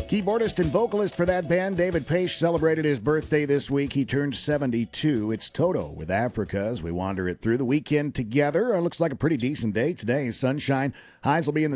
Keyboardist and vocalist for that band, David Paich, celebrated his birthday this week. He turned 72. It's Toto with Africa as we wander it through the weekend together. It looks like a pretty decent day today. Sunshine. Highs will be in the